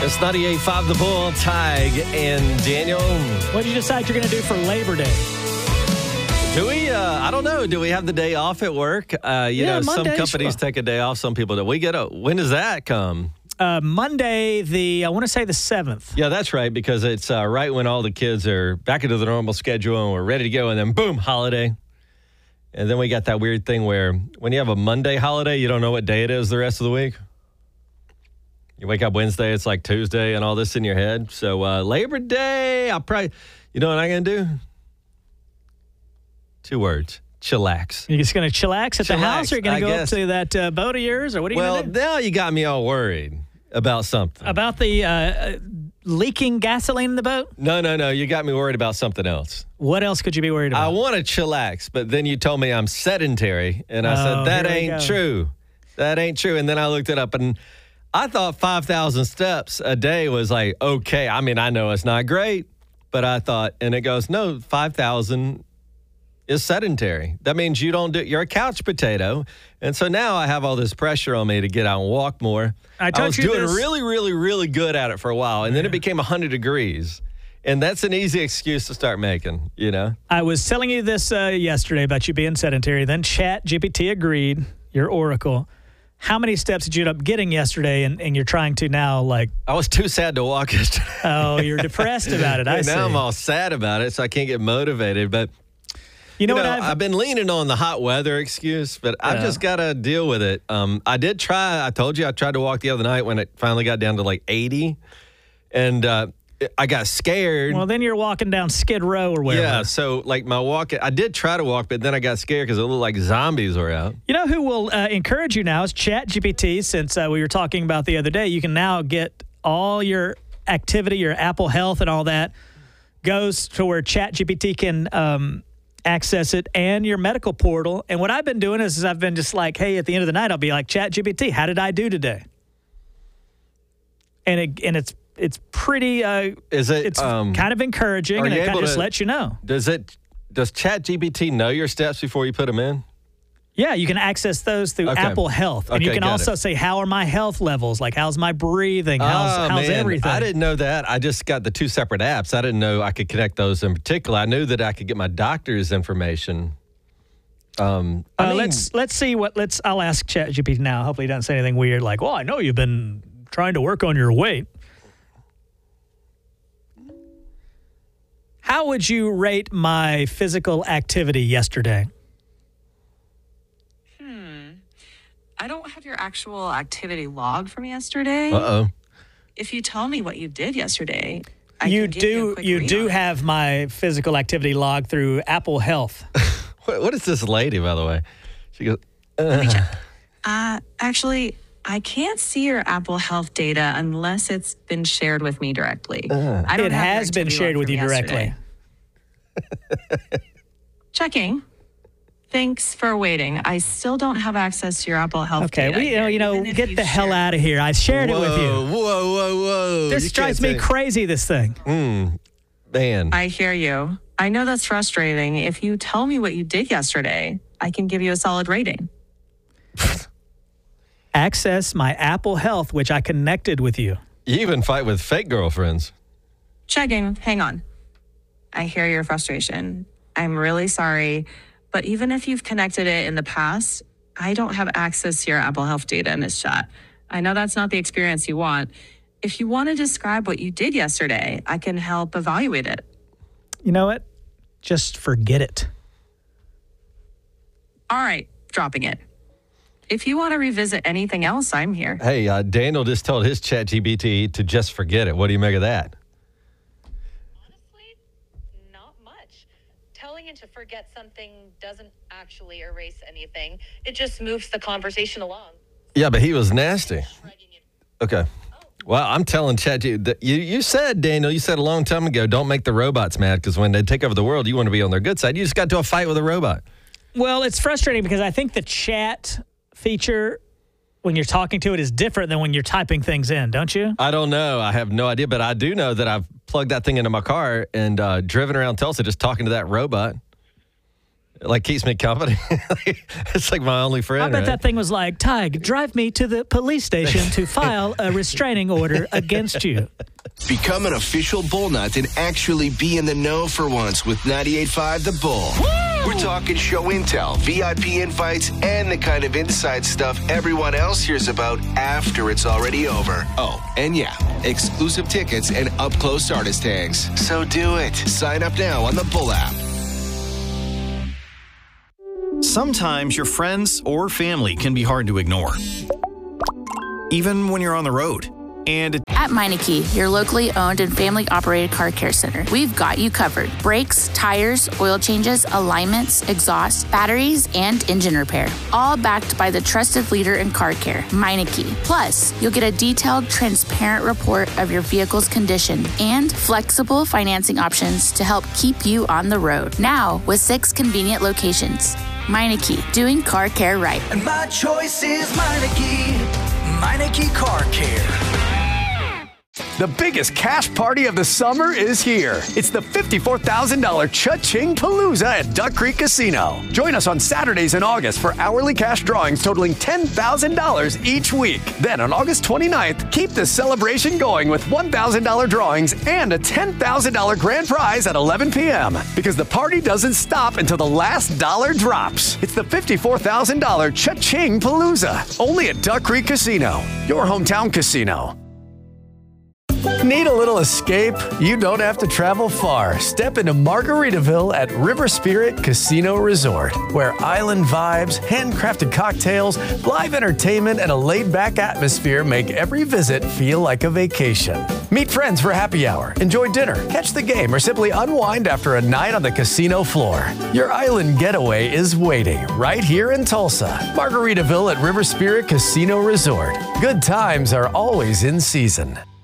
It's 98.5 The Bull, Tig and Daniel. What did you decide you're going to do for Labor Day? Do we, I don't know, do we have the day off at work? Some Monday, companies sure. take a day off, some people don't. When does that come? Monday, I want to say the 7th. Yeah, that's right, because it's right when all the kids are back into the normal schedule and we're ready to go, and then boom, holiday. And then we got that weird thing where when you have a Monday holiday, you don't know what day it is the rest of the week. You wake up Wednesday, it's like Tuesday and all this in your head. So Labor Day, I'll probably, you know what I'm going to do? 2 words, chillax. You're just going to chillax at the house, or you're going to go guess. up to that boat of yours, or what are you going to do? Well, now you got me all worried about something. About the leaking gasoline in the boat? No, you got me worried about something else. What else could you be worried about? I want to chillax, but then you told me I'm sedentary, and I said, that here we ain't go. true. That ain't true. And then I looked it up, and I thought 5,000 steps a day was like, okay. I mean, I know it's not great, but I thought, and it goes, no, 5,000 is sedentary. That means you're a couch potato. And so now I have all this pressure on me to get out and walk more. I was doing really, really, really good at it for a while, and then it became 100 degrees. And that's an easy excuse to start making, you know? I was telling you this yesterday about you being sedentary. Then ChatGPT agreed, your oracle. How many steps did you end up getting yesterday, and you're trying to now, like... I was too sad to walk yesterday. Oh, you're depressed about it, I see. Now I'm all sad about it, so I can't get motivated. But, you know what I've been leaning on the hot weather excuse, but I've just got to deal with it. I did try. I told you I tried to walk the other night when it finally got down to like 80, and I got scared. Well, then you're walking down Skid Row or wherever. Yeah, so like my walk, I did try to walk, but then I got scared because it looked like zombies were out. You know who will encourage you now is ChatGPT. Since we were talking about the other day, you can now get all your activity, your Apple Health and all that goes to where ChatGPT can access it, and your medical portal. And what I've been doing is I've been just like, hey, at the end of the night, I'll be like, ChatGPT, how did I do today? And it's pretty. It's kind of encouraging, and it kind of just lets you know. Does ChatGPT know your steps before you put them in? Yeah, you can access those through Apple Health. And you can also say, how are my health levels? Like, how's my breathing? How's everything? I didn't know that. I just got the 2 separate apps. I didn't know I could connect those in particular. I knew that I could get my doctor's information. Let's see I'll ask ChatGPT now. Hopefully he doesn't say anything weird like, well, I know you've been trying to work on your weight. How would you rate my physical activity yesterday? I don't have your actual activity log from yesterday. Uh-oh. If you tell me what you did yesterday, I You can give you a quick read on it. have my physical activity log through Apple Health. What is this lady, by the way? She goes, Let me check. Actually, I can't see your Apple Health data unless it's been shared with me directly. I don't It have your has been activity shared log with from you directly. yesterday. Checking. Thanks for waiting. I still don't have access to your Apple Health Okay, data. Even if get you the hell shared out of here. I shared it with you. Whoa. This drives me crazy, this thing. Man. I hear you. I know that's frustrating. If you tell me what you did yesterday, I can give you a solid rating. Access my Apple Health, which I connected with you. You even fight with fake girlfriends. Checking. Hang on. I hear your frustration. I'm really sorry. But even if you've connected it in the past, I don't have access to your Apple Health data in this chat. I know that's not the experience you want. If you want to describe what you did yesterday, I can help evaluate it. You know what? Just forget it. All right, dropping it. If you want to revisit anything else, I'm here. Hey, Daniel just told his ChatGPT to just forget it. What do you make of that? Honestly, not much. Telling it to forget something doesn't actually erase anything. It just moves the conversation along. Yeah, but he was nasty. Okay. Well, I'm telling ChatGPT, you said, Daniel, you said a long time ago, don't make the robots mad, because when they take over the world, you want to be on their good side. You just got into a fight with a robot. Well, it's frustrating because I think the chat feature, when you're talking to it, is different than when you're typing things in, don't you? I don't know. I have no idea, but I do know that I've plugged that thing into my car and driven around Tulsa just talking to that robot. Like keeps me company. It's like my only friend. I bet right? that thing was like, Tig, drive me to the police station to file a restraining order against you. Become an official Bull Nut and actually be in the know for once with 98.5 The Bull. Woo! We're talking show intel, VIP invites, and the kind of inside stuff everyone else hears about after it's already over. Oh, and yeah, exclusive tickets and up-close artist tags. So do it. Sign up now on the Bull app. Sometimes your friends or family can be hard to ignore, even when you're on the road. And at Meineke, your locally owned and family-operated car care center, we've got you covered. Brakes, tires, oil changes, alignments, exhaust, batteries, and engine repair. All backed by the trusted leader in car care, Meineke. Plus, you'll get a detailed, transparent report of your vehicle's condition and flexible financing options to help keep you on the road. Now, with 6 convenient locations. Meineke, doing car care right. And my choice is Meineke. Meineke Car Care. The biggest cash party of the summer is here. It's the $54,000 Cha-Ching Palooza at Duck Creek Casino. Join us on Saturdays in August for hourly cash drawings totaling $10,000 each week. Then on August 29th, keep the celebration going with $1,000 drawings and a $10,000 grand prize at 11 p.m. Because the party doesn't stop until the last dollar drops. It's the $54,000 Cha-Ching Palooza. Only at Duck Creek Casino, your hometown casino. Need a little escape? You don't have to travel far. Step into Margaritaville at River Spirit Casino Resort, where island vibes, handcrafted cocktails, live entertainment, and a laid-back atmosphere make every visit feel like a vacation. Meet friends for happy hour, enjoy dinner, catch the game, or simply unwind after a night on the casino floor. Your island getaway is waiting right here in Tulsa. Margaritaville at River Spirit Casino Resort. Good times are always in season.